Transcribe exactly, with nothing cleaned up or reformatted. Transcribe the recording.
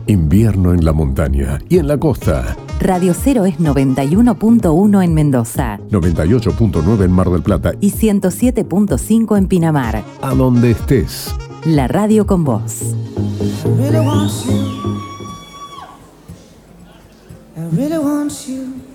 Invierno en la montaña y en la costa. Radio Cero es noventa y uno punto uno en Mendoza, noventa y ocho punto nueve en Mar del Plata y ciento siete punto cinco en Pinamar. A donde estés. La radio con vos. I really want you. I really want you.